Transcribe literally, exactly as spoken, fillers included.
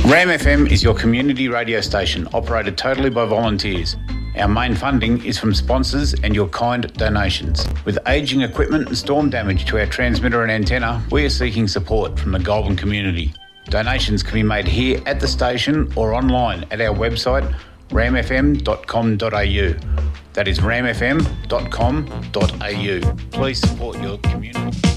Ram F M is your community radio station operated totally by volunteers. Our main funding is from sponsors and your kind donations. With ageing equipment and storm damage to our transmitter and antenna, we are seeking support from the Goulburn community. Donations can be made here at the station or online at our website ram f m dot com dot a u. That is ram f m dot com dot a u. Please support your community.